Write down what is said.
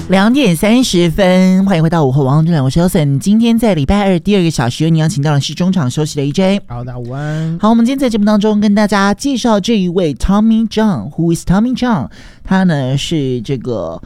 2:30，欢迎回到午后王中我是 Elson。今天在礼拜二第二个小时，你邀请到的是中场休息的 AJ。 好，大家午安。 好，我们今天在节目当中跟大家介绍这一位 Tommy John。Who is Tommy John？ 他呢是这个